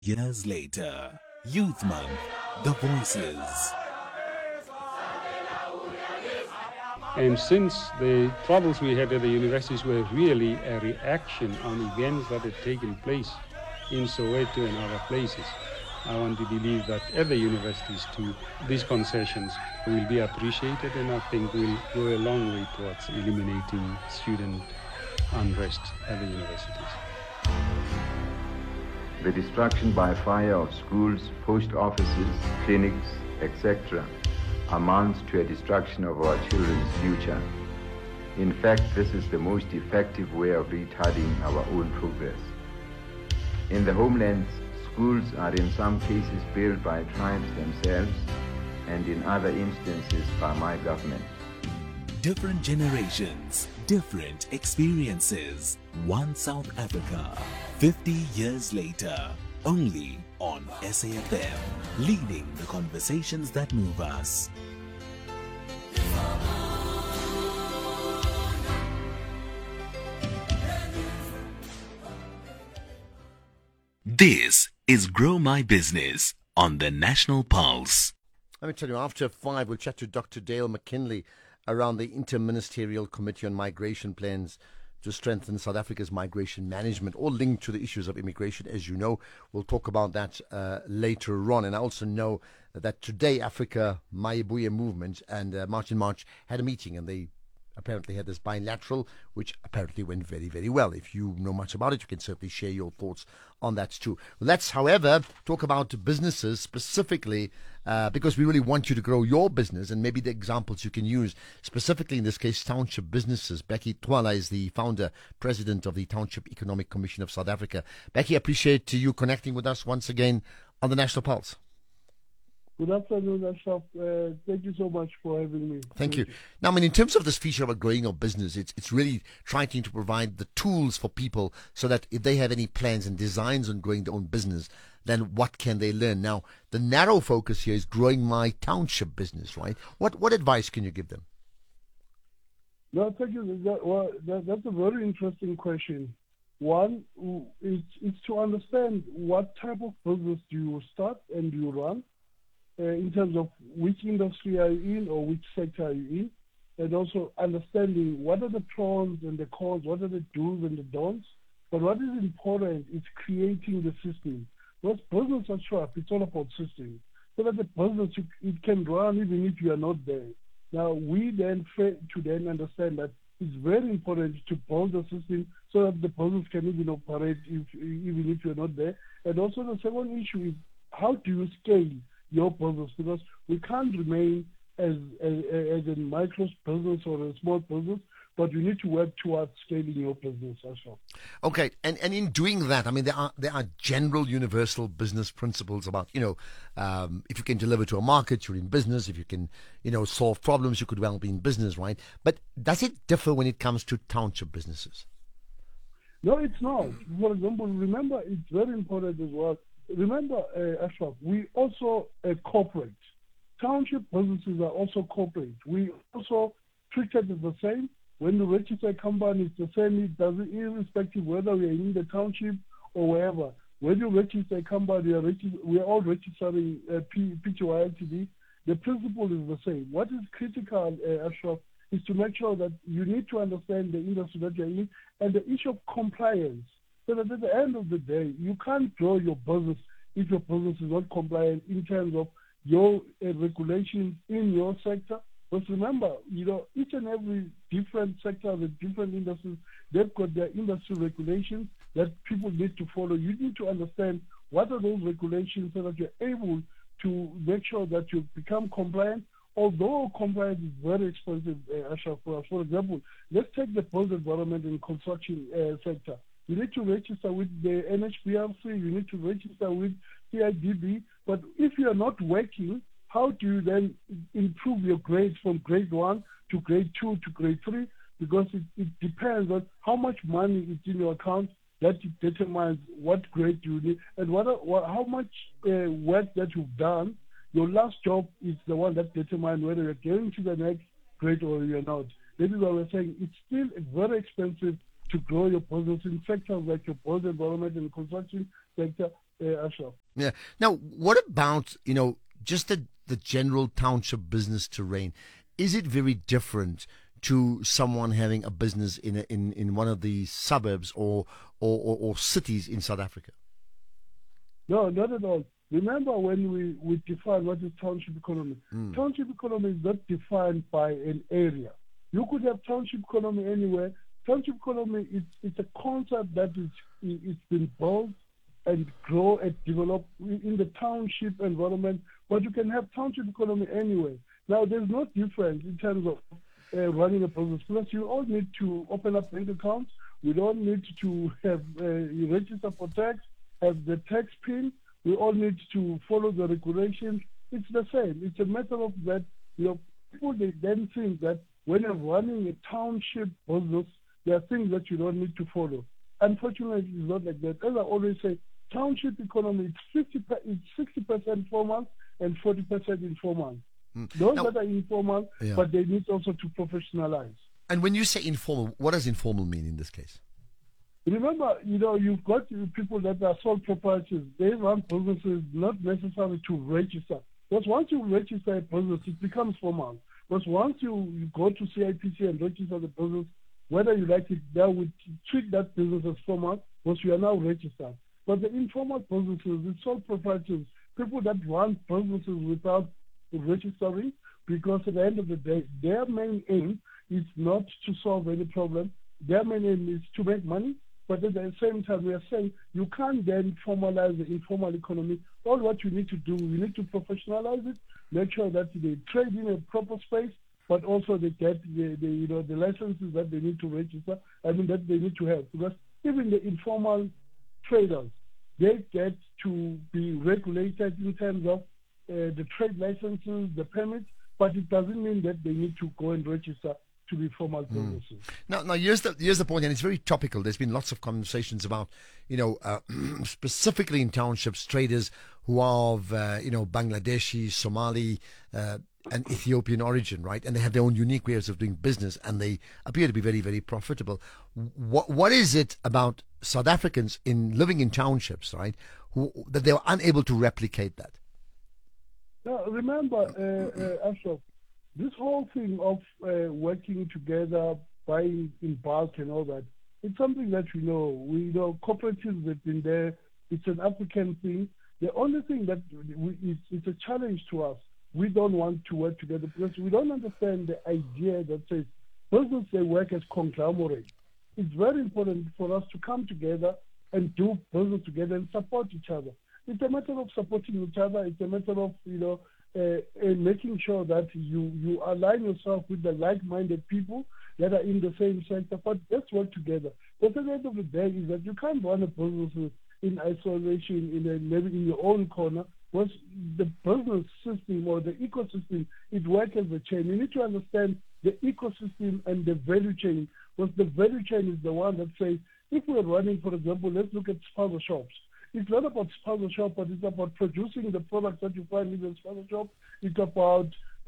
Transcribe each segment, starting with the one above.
Years later, Youth Month, the voices. And since the troubles we had at the universities were really a reaction on events that had taken place in Soweto and other places, I want to believe that at the universities too, these concessions will be appreciated, and I think will go a long way towards eliminating student unrest at the universities. The destruction by fire of schools, post offices, clinics, etc. amounts to a destruction of our children's future. In fact, this is the most effective way of retarding our own progress. In the homelands, schools are in some cases built by tribes themselves, and in other instances by my government. Different generations, different experiences. One South Africa, 50 years later, only on SAFM, leading the conversations that move us. This is Grow My Business on the National Pulse. Let me tell you, after 5, we'll chat to Dr. Dale McKinley around the Interministerial Committee on Migration plans to strengthen South Africa's migration management, all linked to the issues of immigration, as you know. We'll talk about that later on. And I also know that today Africa Mayibuye movement and March in March had a meeting, and they apparently had this bilateral, which apparently went very, very well. If you know much about it, you can certainly share your thoughts on that too. Let's, however, talk about businesses specifically, because we really want you to grow your business, and maybe the examples you can use, specifically in this case, township businesses. Becky Twala is the founder, president of the Township Economic Commission of South Africa. Becky, I appreciate you connecting with us once again on the National Pulse. Good afternoon, Ashraf. Thank you so much for having me. Thank you. Now, I mean, in terms of this feature about growing your business, it's really trying to provide the tools for people so that if they have any plans and designs on growing their own business, then what can they learn? Now, the narrow focus here is growing my township business, right? What advice can you give them? No, thank you. That's a very interesting question. One, it's to understand what type of business do you start and do you run. In terms of which industry are you in or which sector are you in, and also understanding what are the pros and the cons, what are the do's and the don'ts. But what is important is creating the system. Because business are sharp, it's all about system. So that the business, it can run even if you are not there. Now, we then fail to then understand that it's very important to build a system so that the business can even operate even if you're not there. And also the second issue is how do you scale your business, because we can't remain as a micro business or a small business, but you need to work towards scaling your business as well. Okay, and in doing that, I mean, there are general universal business principles about, if you can deliver to a market, you're in business. If you can, solve problems, you could well be in business, right? But does it differ when it comes to township businesses? No, it's not. For example, remember, it's very important as well. Remember, Ashraf, we also corporate. Township businesses are also corporate. We also treated as the same. When you register a company, it's the same. It doesn't, irrespective whether we are in the township or wherever. When you register a company, we are all registering PTY Ltd. The principle is the same. What is critical, Ashraf, is to make sure that you need to understand the industry that you're in and the issue of compliance. So that at the end of the day, you can't grow your business if your business is not compliant in terms of your regulations in your sector. But remember, each and every different sector, the different industries, they've got their industry regulations that people need to follow. You need to understand what are those regulations so that you're able to make sure that you become compliant. Although compliance is very expensive, Ashraf, for example, let's take the built environment and construction sector. You need to register with the NHBRC, you need to register with CIDB, but if you are not working, how do you then improve your grades from grade 1 to grade 2 to grade 3? Because it depends on how much money is in your account. That determines what grade you need and how much work that you've done. Your last job is the one that determines whether you're going to the next grade or you're not. This is why we're saying it's still very expensive to grow your business in sectors like your built environment and construction sector. Ashraf. Yeah. Now, what about, just the general township business terrain? Is it very different to someone having a business in one of the suburbs or cities in South Africa? No, not at all. Remember when we define what is township economy. Township economy is not defined by an area. You could have township economy anywhere. Township economy it's a concept that it's been built and grow and develop in the township environment, but you can have township economy anywhere. Now, there's no difference in terms of running a business. Plus, you all need to open up bank accounts. We don't need to have register for tax, have the tax PIN. We all need to follow the regulations. It's the same. It's a matter of that, people, they then think that when you're running a township business, there are things that you don't need to follow. Unfortunately, it's not like that. As I always say, township economy, it's 60% formal and 40% informal. Those that are informal, but they need also to professionalize. And when you say informal, what does informal mean in this case? Remember, you've got people that are sole proprietors. They run businesses not necessarily to register. Because once you register a business, it becomes formal. Because once you go to CIPC and register the business, whether you like it, they would treat that business as formal because you are now registered. But the informal businesses, the sole proprietors, people that run businesses without registering, because at the end of the day, their main aim is not to solve any problem. Their main aim is to make money. But at the same time, we are saying you can't then formalize the informal economy. All what you need to do, you need to professionalize it, make sure that they trade in a proper space, but also they get the licenses that they need to register, that they need to have. Because even the informal traders, they get to be regulated in terms of the trade licenses, the permits, but it doesn't mean that they need to go and register to be formal businesses. Now, here's the point, and it's very topical. There's been lots of conversations about, specifically in townships, traders who are of, Bangladeshi, Somali, and Ethiopian origin, right? And they have their own unique ways of doing business, and they appear to be very, very profitable. What is it about South Africans living in townships, right, that they are unable to replicate that? Now, remember, Ashraf, this whole thing of working together, buying in bulk and all that, it's something that we know. We know cooperatives have been there. It's an African thing. The only thing that it's a challenge to us. We don't want to work together because we don't understand the idea that says business, they work as conglomerates. It's very important for us to come together and do business together and support each other. It's a matter of supporting each other. It's a matter of, making sure that you align yourself with the like-minded people that are in the same sector, but let's work together. But at the end of the day is that you can't run a business in isolation, maybe in your own corner, because the business system or the ecosystem, it works as a chain. You need to understand the ecosystem and the value chain, because the value chain is the one that says, if we're running, for example, let's look at spaza shops. It's not about spaza shop, but it's about producing the products that you find in the spaza shop. It's about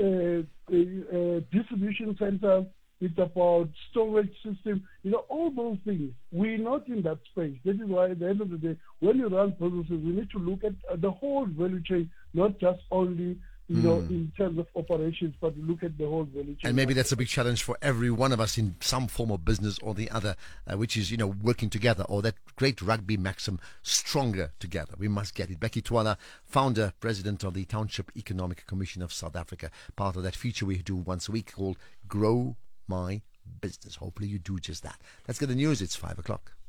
distribution centers. It's about storage system. All those things. We're not in that space. This is why at the end of the day, when you run businesses, we need to look at the whole value chain, not just only in terms of operations, but look at the whole value chain. And maybe that's a big challenge for every one of us in some form of business or the other, which is, working together, or that great rugby maxim, stronger together. We must get it. Becky Twala, founder, president of the Township Economic Commission of South Africa, part of that feature we do once a week called Grow My Business. Hopefully you do just that. Let's get the news. It's 5 o'clock.